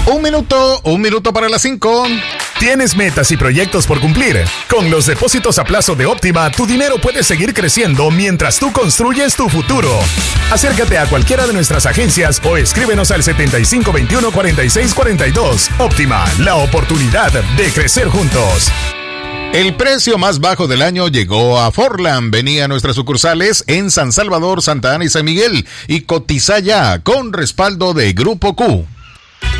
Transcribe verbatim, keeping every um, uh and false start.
Un minuto, un minuto para las cinco. ¿Tienes metas y proyectos por cumplir? Con los depósitos a plazo de Óptima, tu dinero puede seguir creciendo mientras tú construyes tu futuro. Acércate a cualquiera de nuestras agencias o escríbenos al setenta y cinco veintiuno cuarenta y seis cuarenta y dos. Óptima, la oportunidad de crecer juntos. El precio más bajo del año llegó a Forland. Venía a nuestras sucursales en San Salvador, Santa Ana y San Miguel. Y cotiza ya con respaldo de Grupo Q.